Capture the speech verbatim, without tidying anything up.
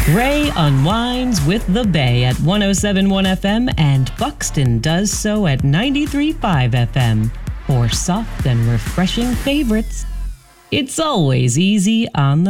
Ray unwinds with the Bay at one oh seven point one F M, and Buxton does so at ninety-three point five F M. For soft and refreshing favorites, it's always easy on the